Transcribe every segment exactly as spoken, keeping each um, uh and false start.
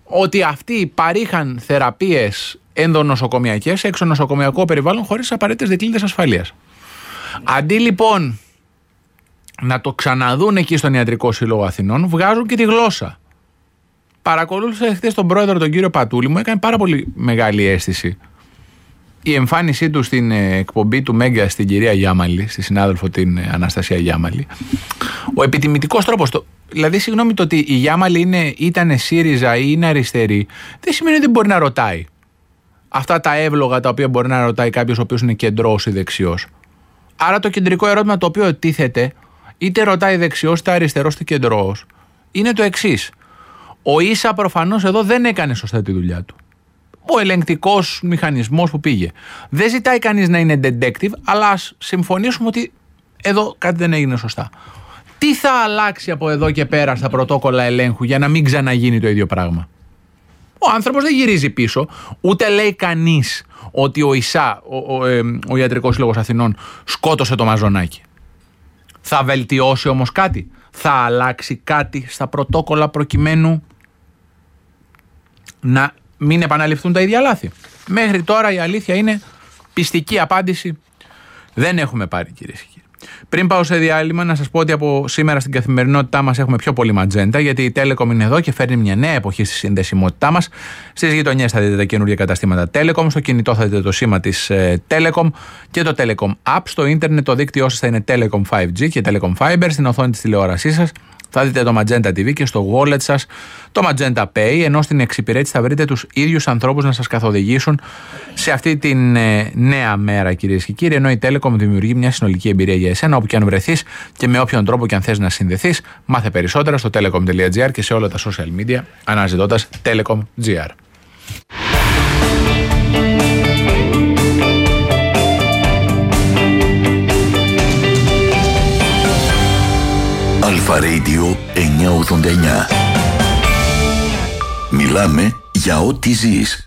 ότι αυτοί παρήχαν θεραπείες ενδονοσοκομιακές σε εξωνοσοκομιακό περιβάλλον χωρίς απαραίτητες δικλείδες ασφαλείας. Αντί λοιπόν να το ξαναδούν εκεί στον Ιατρικό Σύλλογο Αθηνών, βγάζουν και τη γλώσσα. Παρακολούθησα χθες τον πρόεδρο, τον κύριο Πατούλη, μου έκανε πάρα πολύ μεγάλη αίσθηση η εμφάνισή του στην εκπομπή του Μέγκα στην κυρία Γιάμαλη, στη συνάδελφο την Αναστασία Γιάμαλη. Ο επιτιμητικός τρόπος, το, δηλαδή συγγνώμη, το ότι η Γιάμαλη είναι, ήταν ΣΥΡΙΖΑ ή είναι αριστερή, δεν σημαίνει ότι δεν μπορεί να ρωτάει αυτά τα εύλογα τα οποία μπορεί να ρωτάει κάποιος ο οποίος είναι κεντρός ή δεξιός. Άρα το κεντρικό ερώτημα το οποίο τίθεται, είτε ρωτάει δεξιός, είτε αριστερός, είτε κεντρός, είναι το εξής. Ο ίσα προφανώς εδώ δεν έκανε σωστά τη δουλειά του. Ο ελεγκτικός μηχανισμός που πήγε. Δεν ζητάει κανείς να είναι detective, αλλά ας συμφωνήσουμε ότι εδώ κάτι δεν έγινε σωστά. Τι θα αλλάξει από εδώ και πέρα στα πρωτόκολλα ελέγχου για να μην ξαναγίνει το ίδιο πράγμα? Ο άνθρωπος δεν γυρίζει πίσω, ούτε λέει κανείς ότι ο ΙΣΑ, ο, ο, ε, ο Ιατρικός Σύλλογος Αθηνών, σκότωσε το Μαζονάκι. Θα βελτιώσει όμως κάτι? Θα αλλάξει κάτι στα πρωτόκολλα προκειμένου να μην επαναληφθούν τα ίδια λάθη? Μέχρι τώρα η αλήθεια είναι, πιστική απάντηση δεν έχουμε πάρει, κυρίες και κύριοι. Πριν πάω σε διάλειμμα, να σας πω ότι από σήμερα στην καθημερινότητά μας έχουμε πιο πολύ ματζέντα, γιατί η Telecom είναι εδώ και φέρνει μια νέα εποχή στη συνδεσιμότητά μας. Στις γειτονιές θα δείτε τα καινούργια καταστήματα Telecom, στο κινητό θα δείτε το σήμα της ε, Telecom και το Telecom App. Στο ίντερνετ το δίκτυό σας θα είναι Telecom φάιβ τζι και Telecom Fiber. Στην οθόνη της τηλεόρασής σας θα δείτε το Magenta τι βι και στο wallet σας το Magenta Pay, ενώ στην εξυπηρέτηση θα βρείτε τους ίδιους ανθρώπους να σας καθοδηγήσουν σε αυτή την ε, νέα μέρα, κυρίες και κύριοι, ενώ η Telecom δημιουργεί μια συνολική εμπειρία για εσένα όπου και αν βρεθείς και με όποιον τρόπο και αν θες να συνδεθείς. Μάθε περισσότερα στο telecom τελεία τζι άρ και σε όλα τα social media αναζητώντας Telecom τζι άρ. Αλφα Radio εννιακόσια ογδόντα εννιά. Μιλάμε για ό,τι ζεις.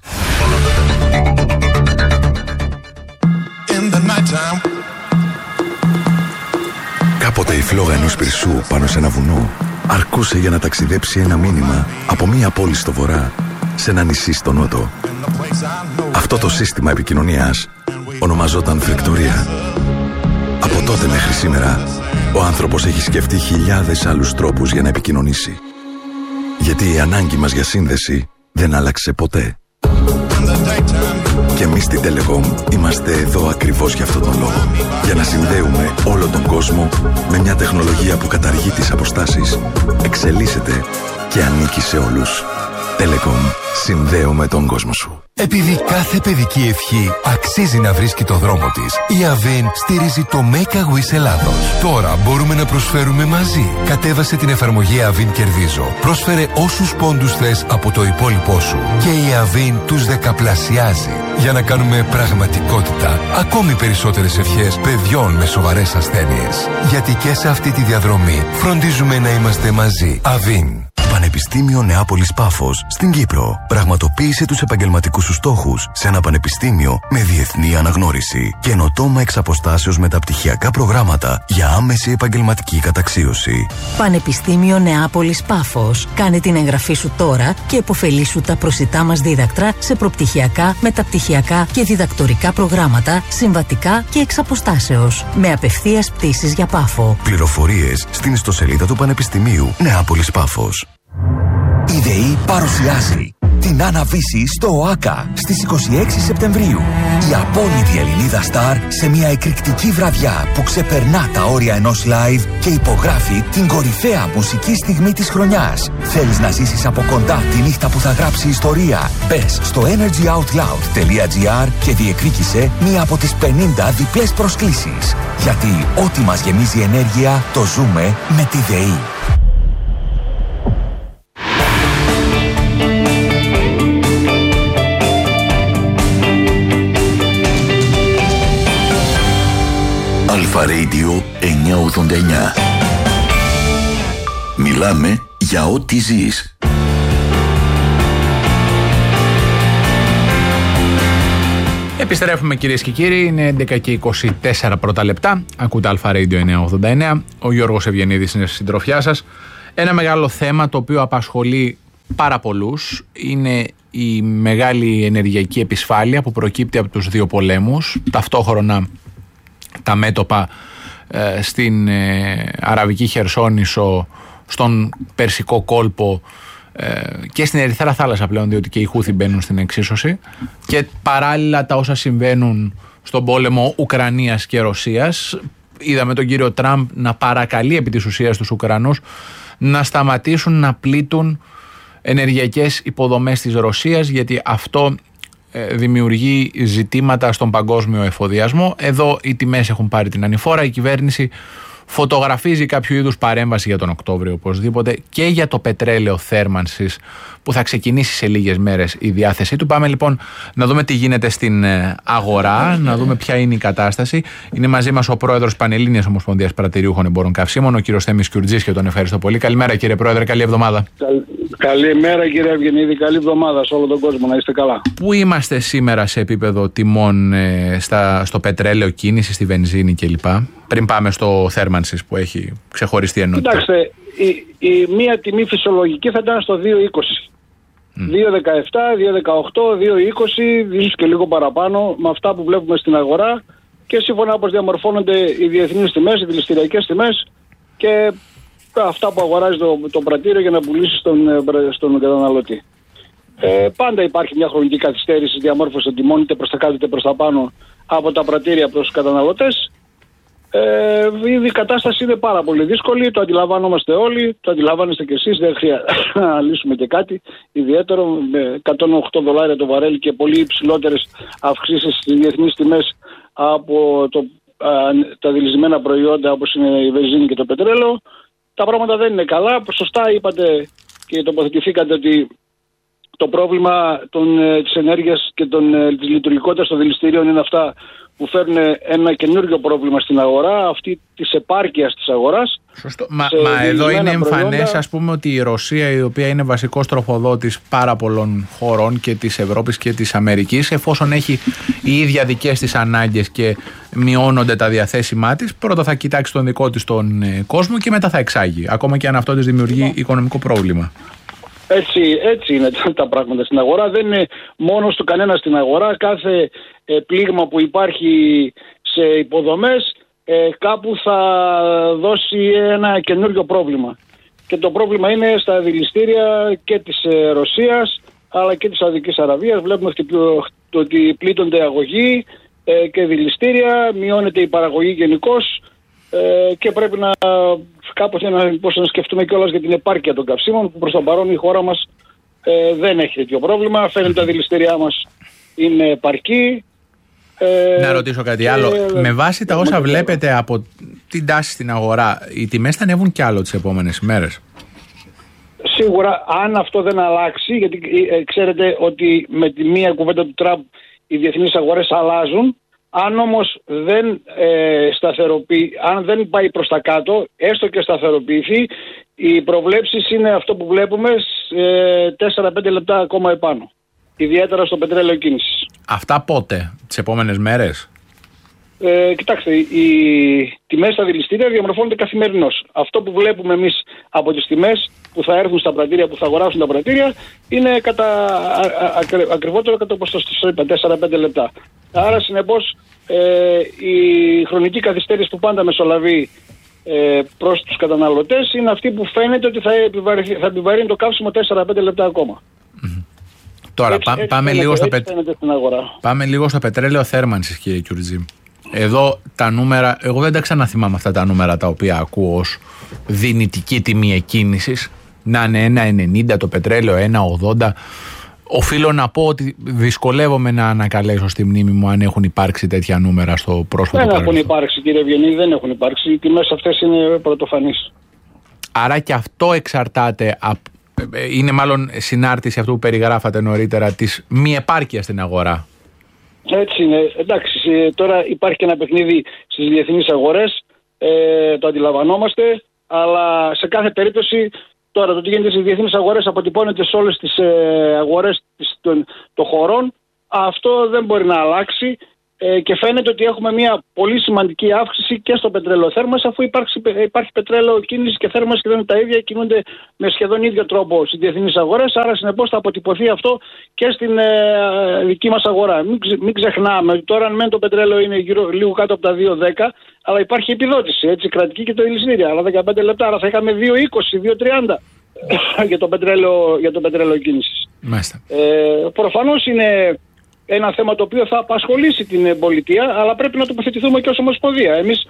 Κάποτε η φλόγα ενός πυρσού πάνω σε ένα βουνό αρκούσε για να ταξιδέψει ένα μήνυμα από μία πόλη στο βορρά σε ένα νησί στο νότο. Αυτό το σύστημα επικοινωνίας ονομαζόταν φρεκτορία. Από τότε μέχρι σήμερα ο άνθρωπος έχει σκεφτεί χιλιάδες άλλους τρόπους για να επικοινωνήσει. Γιατί η ανάγκη μας για σύνδεση δεν άλλαξε ποτέ. Και εμείς στη Telecom είμαστε εδώ ακριβώς για αυτόν τον λόγο. Για να συνδέουμε όλο τον κόσμο με μια τεχνολογία που καταργεί τις αποστάσεις, εξελίσσεται και ανήκει σε όλους. Telecom. Συνδέουμε τον κόσμο σου. Επειδή κάθε παιδική ευχή αξίζει να βρίσκει το δρόμο της, η Avin στηρίζει το Make a Wish Ελλάδος. Τώρα μπορούμε να προσφέρουμε μαζί. Κατέβασε την εφαρμογή Avin Κερδίζω. Πρόσφερε όσους πόντους θες από το υπόλοιπό σου και η Avin τους δεκαπλασιάζει για να κάνουμε πραγματικότητα ακόμη περισσότερες ευχές παιδιών με σοβαρές ασθένειες. Γιατί και σε αυτή τη διαδρομή φροντίζουμε να είμαστε μαζί. Avin. Πανεπιστήμιο Νεάπολης Πάφος στην Κύπρο. Πραγματοποίησε τους επαγγελματικούς σου στόχους σε ένα πανεπιστήμιο με διεθνή αναγνώριση. Καινοτόμα εξ αποστάσεως μεταπτυχιακά προγράμματα για άμεση επαγγελματική καταξίωση. Πανεπιστήμιο Νεάπολης Πάφος. Κάνε την εγγραφή σου τώρα και επωφελήσου τα προσιτά μας δίδακτρα σε προπτυχιακά, μεταπτυχιακά και διδακτορικά προγράμματα, συμβατικά και εξ αποστάσεως. Με απευθείας πτήσεις για Πάφο. Πληροφορίες στην ιστοσελίδα του Πανεπιστημίου Νεάπολης Πάφος. Η ΔΕΗ παρουσιάζει την αναβίση στο ΟΑΚΑ στις είκοσι έξι Σεπτεμβρίου. Η απόλυτη Ελληνίδα στάρ σε μια εκρηκτική βραδιά που ξεπερνά τα όρια ενός live και υπογράφει την κορυφαία μουσική στιγμή της χρονιάς. Θέλεις να ζήσεις από κοντά τη νύχτα που θα γράψει ιστορία? Μπες στο energyoutloud τελεία τζι άρ και διεκδίκησε μία από τις πενήντα διπλές προσκλήσεις. Γιατί ό,τι μας γεμίζει ενέργεια το ζούμε με τη ΔΕΗ. Αλφα Radio εννιακόσια ογδόντα εννιά. Μιλάμε για ό,τι ζεις. Επιστρέφουμε, κυρίες και κύριοι, είναι έντεκα και είκοσι τέσσερα πρώτα λεπτά. Ακούτε Αλφα Radio εννιακόσια ογδόντα εννιά. Ο Γιώργος Ευγενίδης είναι στη συντροφιά σας. Ένα μεγάλο θέμα το οποίο απασχολεί πάρα πολλούς. Είναι η μεγάλη ενεργειακή επισφάλεια που προκύπτει από τους δύο πολέμους, ταυτόχρονα τα μέτωπα ε, στην ε, Αραβική Χερσόνησο, στον Περσικό κόλπο ε, και στην Ερυθρά θάλασσα πλέον, διότι και οι Χούθι μπαίνουν στην εξίσωση, και παράλληλα τα όσα συμβαίνουν στον πόλεμο Ουκρανίας και Ρωσίας. Είδαμε τον κύριο Τραμπ να παρακαλεί επί της ουσίας τους Ουκρανούς να σταματήσουν να πλήττουν ενεργειακές υποδομές της Ρωσίας, γιατί αυτό ε, δημιουργεί ζητήματα στον παγκόσμιο εφοδιασμό. Εδώ οι τιμές έχουν πάρει την ανηφόρα. Η κυβέρνηση φωτογραφίζει κάποιο είδους παρέμβαση για τον Οκτώβριο οπωσδήποτε και για το πετρέλαιο θέρμανσης που θα ξεκινήσει σε λίγες μέρες η διάθεσή του. Πάμε λοιπόν να δούμε τι γίνεται στην αγορά, να δούμε ποια είναι η κατάσταση. Είναι μαζί μας ο πρόεδρος Πανελλήνιας Ομοσπονδίας Πρατηριούχων Εμπόρων Καυσίμων, ο κύριος Θέμης Κιουρτζής, και τον ευχαριστώ πολύ. Καλημέρα κύριε Πρόεδρε, καλή εβδομάδα. Καλ, καλημέρα κύριε Ευγενίδη, καλή εβδομάδα σε όλο τον κόσμο, να είστε καλά. Πού είμαστε σήμερα σε επίπεδο τιμών ε, στα, στο πετρέλαιο κίνηση, στη βενζίνη κλπ, πριν πάμε στο θέρμανσης που έχει ξεχωριστή ενότητα? Κοιτάξτε, η, η μία τιμή φυσιολογική θα ήταν στο δύο είκοσι. Mm. δύο δεκαεπτά, δύο δεκαοκτώ, δύο είκοσι, ίσως και λίγο παραπάνω με αυτά που βλέπουμε στην αγορά και σύμφωνα όπως διαμορφώνονται οι διεθνείς τιμές, οι δηληστηριακές τιμές και αυτά που αγοράζει το, το πρατήριο για να πουλήσει στον, στον καταναλωτή. Ε, πάντα υπάρχει μια χρονική καθυστέρηση διαμόρφωση των τιμών, είτε προς τα κάτω είτε προς τα πάνω, από τα πρατήρια προς τους καταναλωτές. Ε, η κατάσταση είναι πάρα πολύ δύσκολη, το αντιλαμβάνομαστε όλοι, το αντιλαμβάνεστε και εσείς, δεν χρειάζεται να λύσουμε και κάτι ιδιαίτερο, με εκατόν οκτώ δολάρια το βαρέλι και πολύ υψηλότερες αυξήσεις στις διεθνείς τιμές από το, α, τα δηλισμένα προϊόντα όπως είναι η βενζίνη και το πετρέλαιο. Τα πράγματα δεν είναι καλά. Σωστά είπατε και τοποθετηθήκατε ότι το πρόβλημα των, της ενέργειας και των, της λειτουργικότητας των δηληστηρίων είναι αυτά που φέρνουν ένα καινούργιο πρόβλημα στην αγορά, αυτή της επάρκειας της αγοράς. Σωστό. Μα, μα εδώ είναι εμφανές, ας πούμε, ότι η Ρωσία, η οποία είναι βασικός τροφοδότης πάρα πολλών χωρών και της Ευρώπης και της Αμερικής, εφόσον έχει η ίδια δικές της ανάγκες και μειώνονται τα διαθέσιμά της, πρώτα θα κοιτάξει τον δικό της τον κόσμο και μετά θα εξάγει, ακόμα και αν αυτό της δημιουργεί οικονομικό πρόβλημα. Έτσι, έτσι είναι τα πράγματα στην αγορά. Δεν είναι μόνο στο κανένα στην αγορά. Κάθε ε, πλήγμα που υπάρχει σε υποδομές ε, κάπου θα δώσει ένα καινούριο πρόβλημα. Και το πρόβλημα είναι στα δηληστήρια και της ε, Ρωσίας αλλά και της Σαουδικής Αραβίας. Βλέπουμε ότι πλήττονται αγωγοί ε, και δηληστήρια, μειώνεται η παραγωγή γενικώς. Ε, και πρέπει να κάπως να, πώς, να σκεφτούμε κιόλας για την επάρκεια των καυσίμων που προς το παρόν η χώρα μας ε, δεν έχει τέτοιο πρόβλημα. Φαίνεται τα δηληστήριά μας είναι επαρκή. Ε, να ρωτήσω κάτι άλλο. Ε, με βάση τα όσα βλέπετε από την τάση στην αγορά, οι τιμές θα ανέβουν κι άλλο τις επόμενες ημέρες? Σίγουρα, αν αυτό δεν αλλάξει, γιατί ε, ξέρετε ότι με τη μία κουβέντα του Τραμπ οι διεθνείς αγορές αλλάζουν. Αν όμως δεν, ε, σταθεροποιη... αν δεν πάει προς τα κάτω, έστω και σταθεροποιηθεί, οι προβλέψεις είναι αυτό που βλέπουμε ε, τέσσερα πέντε λεπτά ακόμα επάνω. Ιδιαίτερα στο πετρέλαιο κίνησης. Αυτά πότε, τις επόμενες μέρες? Ε, κοιτάξτε, οι τιμές στα δηληστήρια διαμορφώνονται καθημερινώς. Αυτό που βλέπουμε εμείς από τις τιμές που θα έρθουν στα πρατήρια, που θα αγοράσουν τα πρατήρια, είναι κατά, α, α, ακρι, ακριβότερο κατά όπως σας είπα, τέσσερα πέντε λεπτά. Άρα συνεπώς ε, η χρονική καθυστέρηση που πάντα μεσολαβεί ε, προς τους καταναλωτές είναι αυτή που φαίνεται ότι θα, θα επιβαρύνει το καύσιμο τέσσερα πέντε λεπτά ακόμα. Mm-hmm. Τώρα έτσι, πά, έτσι πάμε, φαίνεται, λίγο στο πε... πάμε λίγο στο πετρέλαιο θέρμανσης, κύριε Κιουρτζή. Εδώ τα νούμερα, εγώ δεν τα ξαναθυμάμαι αυτά τα νούμερα τα οποία ακούω ως δυνητική τιμή εκκίνησης. Να είναι ένα ενενήντα το πετρέλαιο, ένα ογδόντα. Οφείλω να πω ότι δυσκολεύομαι να ανακαλέσω στη μνήμη μου αν έχουν υπάρξει τέτοια νούμερα στο πρόσφατο δεν παρελθόν. Δεν έχουν υπάρξει, κύριε Ευγενή, δεν έχουν υπάρξει. Οι τιμές αυτές είναι πρωτοφανείς. Άρα και αυτό εξαρτάται, από, είναι μάλλον συνάρτηση αυτού που περιγράφατε νωρίτερα, της μη επάρκειας στην αγορά. Έτσι είναι. Εντάξει, τώρα υπάρχει και ένα παιχνίδι στις διεθνείς αγορές, ε, το αντιλαμβανόμαστε, αλλά σε κάθε περίπτωση τώρα το τι γίνεται στις διεθνείς αγορές αποτυπώνεται σε όλες τις ε, αγορές της, των, των χωρών. Αυτό δεν μπορεί να αλλάξει ε, και φαίνεται ότι έχουμε μια πολύ σημαντική αύξηση και στο πετρέλαιο θέρμανση, αφού υπάρχει, υπάρχει πετρέλαιο κίνηση και θέρμανση και δεν είναι τα ίδια, κινούνται με σχεδόν ίδιο τρόπο στις διεθνείς αγορές. Άρα, συνεπώς, θα αποτυπωθεί αυτό και στην ε, δική μας αγορά. Μην, ξε, μην ξεχνάμε ότι τώρα, αν μεν το πετρέλαιο είναι γύρω, λίγο κάτω από τα δύο δέκα, αλλά υπάρχει επιδότηση, έτσι, κρατική και το ηλιστήρια, αλλά δεκαπέντε λεπτά. Άρα θα είχαμε δύο είκοσι, δύο τριάντα για το πετρέλαιο, για το πετρέλαιο κίνησης. Ε, προφανώς είναι ένα θέμα το οποίο θα απασχολήσει την πολιτεία, αλλά πρέπει να τοποθετηθούμε και ως Ομοσπονδία. Εμείς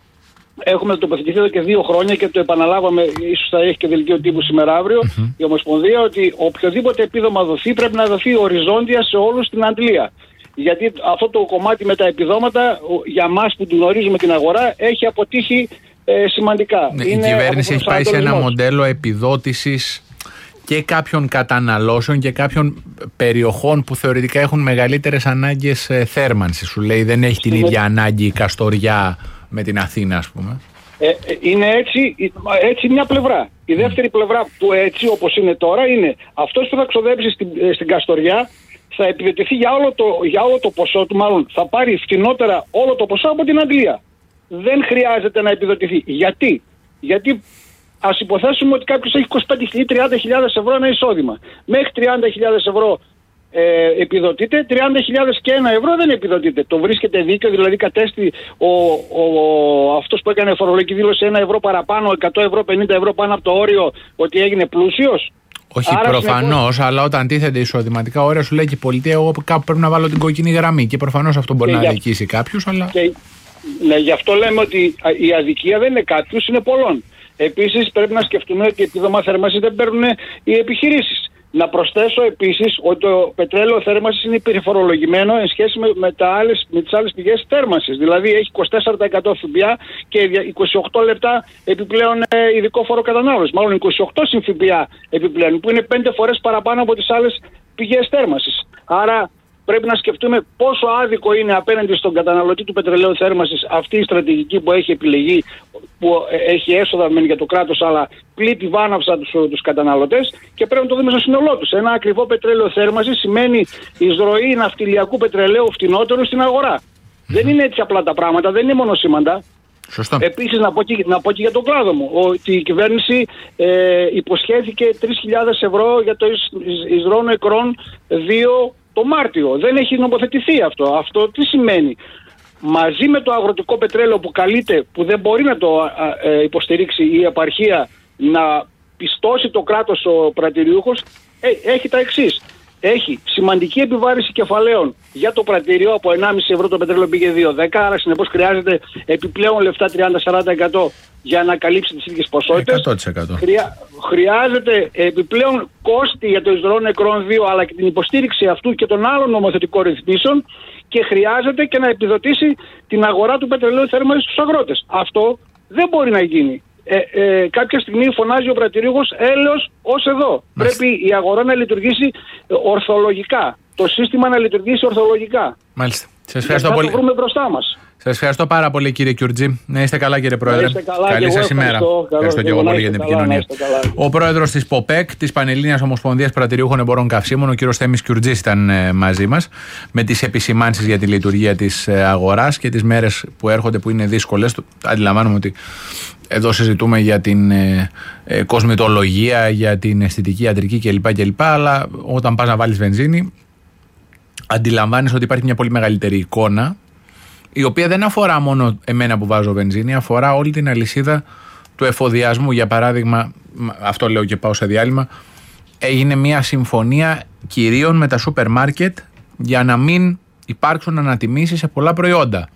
έχουμε τοποθετηθεί εδώ και δύο χρόνια και το επαναλάβαμε, ίσως θα έχει και δελτίο τύπου σήμερα αύριο, mm-hmm. η Ομοσπονδία, ότι οποιοδήποτε επίδομα δοθεί πρέπει να δοθεί οριζόντια σε όλους στην αντλία. Γιατί αυτό το κομμάτι με τα επιδόματα, για μας που γνωρίζουμε την αγορά, έχει αποτύχει ε, σημαντικά. Ναι, η κυβέρνηση έχει πάει σε ένα μοντέλο επιδότησης και κάποιων καταναλώσεων και κάποιων περιοχών που θεωρητικά έχουν μεγαλύτερες ανάγκες θέρμανσης. Σου λέει δεν έχει την ίδια ανάγκη η Καστοριά με την Αθήνα, ας πούμε. Ε, είναι έτσι, έτσι μια πλευρά. Η δεύτερη πλευρά του έτσι όπως είναι τώρα είναι αυτός που θα ξοδέψει στην, στην Καστοριά θα επιδοτηθεί για όλο, το, για όλο το ποσό του, μάλλον θα πάρει φτηνότερα όλο το ποσό από την Αγγλία. Δεν χρειάζεται να επιδοτηθεί. Γιατί? Γιατί ας υποθέσουμε ότι κάποιος έχει είκοσι πέντε με τριάντα χιλιάδες ευρώ ένα εισόδημα. Μέχρι τριάντα χιλιάδες ευρώ ε, επιδοτείται, τριάντα χιλιάδες και ένα ευρώ δεν επιδοτείται. Το βρίσκεται δίκαιο, δηλαδή κατέστη ο, ο, ο, αυτός που έκανε φορολογική δήλωση ένα ευρώ παραπάνω, εκατό ευρώ, πενήντα ευρώ πάνω από το όριο, ότι έγινε πλούσιος. Όχι προφανώς, συνεπώς... αλλά όταν τίθενται εισοδηματικά όρια σου λέει και η πολιτεία, εγώ κάπου πρέπει να βάλω την κόκκινη γραμμή και προφανώς αυτό μπορεί και να για... αδικήσει κάποιους, αλλά... Και... Ναι, γι' αυτό λέμε ότι η αδικία δεν είναι κάποιους, είναι πολλών. Επίσης πρέπει να σκεφτούμε ότι επίδομα θέρμανσης δεν παίρνουν οι επιχειρήσεις. Να προσθέσω επίσης ότι το πετρέλαιο θέρμανσης είναι υπερφορολογημένο εν σχέση με, με, τα άλλες, με τις άλλες πηγές θέρμανσης. Δηλαδή έχει είκοσι τέσσερα τοις εκατό ΦΠΑ και είκοσι οκτώ λεπτά επιπλέον ε, ειδικό φόρο κατανάλωσης. Μάλλον είκοσι οκτώ συν ΦΠΑ επιπλέον, που είναι πέντε φορές παραπάνω από τις άλλες πηγές θέρμανσης. Άρα πρέπει να σκεφτούμε πόσο άδικο είναι απέναντι στον καταναλωτή του πετρελαίου θέρμανσης αυτή η στρατηγική που έχει επιλεγεί, που έχει έσοδα μεν για το κράτος, αλλά πλήττει βάναυσα τους, τους καταναλωτές, και πρέπει να το δούμε στο σύνολό τους. Ένα ακριβό πετρέλαιο θέρμανσης σημαίνει εισρωή ναυτιλιακού πετρελαίου φτηνότερου στην αγορά. Mm-hmm. Δεν είναι έτσι απλά τα πράγματα, δεν είναι μονοσήμαντα. Σωστό. Επίσης να πω, και, να πω και για τον κλάδο μου ότι η κυβέρνηση ε, υποσχέθηκε τρεις χιλιάδες ευρώ για το εισρόνο εκρών δύο το Μάρτιο. Δεν έχει νομοθετηθεί αυτό. Αυτό τι σημαίνει? Μαζί με το αγροτικό πετρέλαιο που καλείται, που δεν μπορεί να το ε, υποστηρίξει η επαρχία, να πιστώσει το κράτος ο πρατηριούχος, ε, έχει τα εξής. Έχει σημαντική επιβάρηση κεφαλαίων για το πρατήριο, από ενάμιση ευρώ το πετρέλαιο πήγε δύο δέκα, άρα συνεπώς χρειάζεται επιπλέον λεφτά τριάντα με σαράντα τοις εκατό για να καλύψει τις ίδιες ποσότητες. εκατό τοις εκατό. Χρειά, χρειάζεται επιπλέον κόστη για το εισρόν νεκρών δύο, αλλά και την υποστήριξη αυτού και των άλλων νομοθετικών ρυθμίσεων, και χρειάζεται και να επιδοτήσει την αγορά του πετρελαίου θέρμανσης στους αγρότες. Αυτό δεν μπορεί να γίνει. Ε, ε, κάποια στιγμή φωνάζει ο πρατηρίουχος έλεος ως εδώ. Μάλιστα. Πρέπει η αγορά να λειτουργήσει ορθολογικά. Το σύστημα να λειτουργήσει ορθολογικά. Μάλιστα. Σας ευχαριστώ πολύ. Να το βρούμε μπροστά μας. Σας ευχαριστώ πάρα πολύ, κύριε Κιουρτζή. Να είστε καλά, κύριε Πρόεδρε. Καλά, καλή σας ημέρα. Ευχαριστώ, ευχαριστώ και εγώ πολύ για την καλά, επικοινωνία. Ο πρόεδρος της ΠΟΠΕΚ, της Πανελλήνιας Ομοσπονδίας Πρατηριούχων Εμπορών Καυσίμων, ο κύριος Θέμης Κιουρτζής, ήταν ε, μαζί μας με τις επισημάνσεις για τη λειτουργία της ε, αγοράς και τις μέρες που έρχονται, που είναι δύσκολες. Αντιλαμβάνομαι ότι εδώ συζητούμε για την ε, ε, κοσμητολογία, για την αισθητική, ιατρική κλπ, κλπ. Αλλά όταν πας να βάλεις βενζίνη, αντιλαμβάνεις ότι υπάρχει μια πολύ μεγαλύτερη εικόνα, η οποία δεν αφορά μόνο εμένα που βάζω βενζίνη, αφορά όλη την αλυσίδα του εφοδιασμού. Για παράδειγμα, αυτό λέω και πάω σε διάλειμμα, έγινε μια συμφωνία κυρίων με τα σούπερ μάρκετ για να μην υπάρξουν ανατιμήσεις σε πολλά προϊόντα.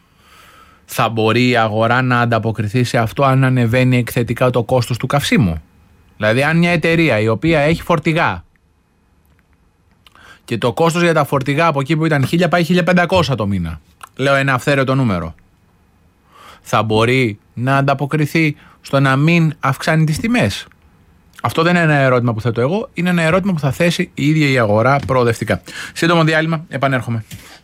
Θα μπορεί η αγορά να ανταποκριθεί σε αυτό αν ανεβαίνει εκθετικά το κόστος του καυσίμου? Δηλαδή, αν μια εταιρεία η οποία έχει φορτηγά και το κόστος για τα φορτηγά από εκεί που ήταν χίλια πάει χίλια πεντακόσια το μήνα, λέω ένα αυθαίρετο νούμερο, θα μπορεί να ανταποκριθεί στο να μην αυξάνει τις τιμές? Αυτό δεν είναι ένα ερώτημα που θέτω εγώ, είναι ένα ερώτημα που θα θέσει η ίδια η αγορά προοδευτικά. Σύντομο διάλειμμα, επανέρχομαι.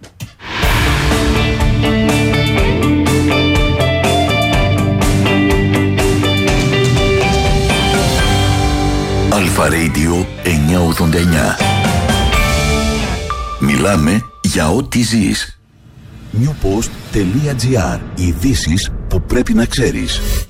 Αλφα Radio εννιακόσια ογδόντα εννιά. Μιλάμε για ό,τι ζεις. newpost τελεία gr. Ειδήσεις που πρέπει να ξέρεις.